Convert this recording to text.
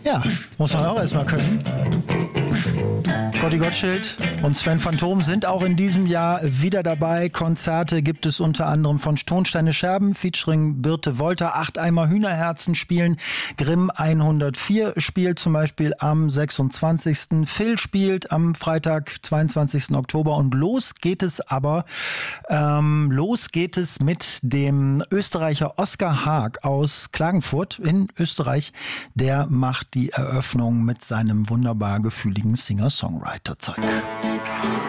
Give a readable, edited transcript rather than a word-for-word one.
Ja, muss man auch erstmal können. Gotti Gottschild und Sven Phantom sind auch in diesem Jahr wieder dabei. Konzerte gibt es unter anderem von Tonsteine Scherben featuring Birte Wolter. 8 Eimer Hühnerherzen spielen. Grimm 104 spielt zum Beispiel am 26. Phil spielt am Freitag, 22. Oktober. Und los geht es mit dem Österreicher Oskar Haag aus Klagenfurt in Österreich. Der macht die Eröffnung mit seinem wunderbar gefühligen Singer-Songwriter-Zeug.